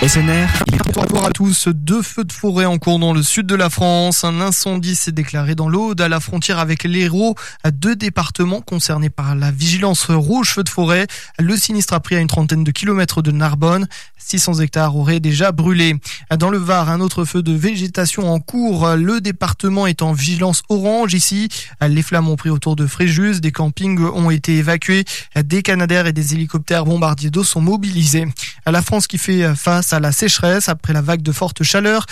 SNR. Bonjour à tous. 2 feux de forêt en cours dans le sud de la France. Un incendie s'est déclaré dans l'Aude à la frontière avec l'Hérault. 2 départements concernés par la vigilance rouge feu de forêt. Le sinistre a pris à une trentaine de kilomètres de Narbonne. 600 hectares auraient déjà brûlé. Dans le Var, un autre feu de végétation en cours. Le département est en vigilance orange ici. Les flammes ont pris autour de Fréjus. Des campings ont été évacués. Des Canadair et des hélicoptères bombardiers d'eau sont mobilisés. La France qui fait face à la sécheresse après la vague de forte chaleur.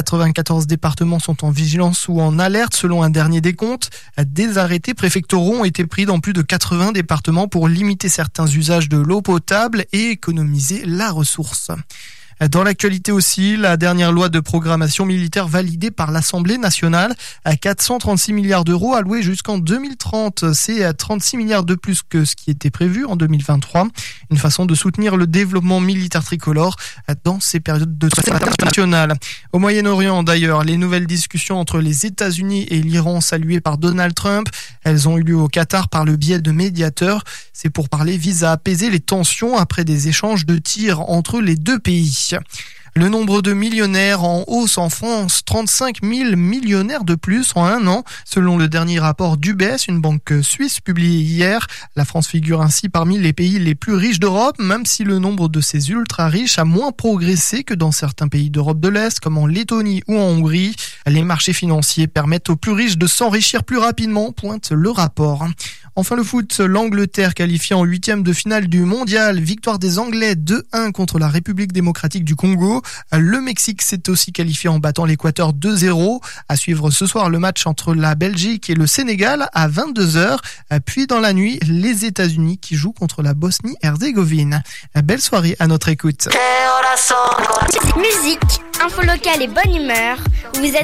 94 départements sont en vigilance ou en alerte selon un dernier décompte. Des arrêtés préfectoraux ont été pris dans plus de 80 départements pour limiter certains usages de l'eau potable et économiser la ressource. Dans l'actualité aussi, la dernière loi de programmation militaire validée par l'Assemblée nationale à 436 milliards d'euros alloués jusqu'en 2030. C'est 36 milliards de plus que ce qui était prévu en 2023. Une façon de soutenir le développement militaire tricolore dans ces périodes de crise internationale. Au Moyen-Orient d'ailleurs, les nouvelles discussions entre les États-Unis et l'Iran saluées par Donald Trump, elles ont eu lieu au Qatar par le biais de médiateurs. Ces pourparlers visent à apaiser les tensions après des échanges de tirs entre les deux pays. Le nombre de millionnaires en hausse en France, 35 000 millionnaires de plus en un an, selon le dernier rapport d'UBS, une banque suisse publié hier. La France figure ainsi parmi les pays les plus riches d'Europe, même si le nombre de ces ultra-riches a moins progressé que dans certains pays d'Europe de l'Est, comme en Lettonie ou en Hongrie. Les marchés financiers permettent aux plus riches de s'enrichir plus rapidement, pointe le rapport. Enfin le foot, l'Angleterre qualifiée en 8e de finale du mondial. Victoire des Anglais 2-1 contre la République démocratique du Congo. Le Mexique s'est aussi qualifié en battant l'Équateur 2-0. À suivre ce soir le match entre la Belgique et le Sénégal à 22h. Puis dans la nuit, les États-Unis qui jouent contre la Bosnie-Herzégovine. Belle soirée à notre écoute. Musique, info locale et bonne humeur. Vous êtes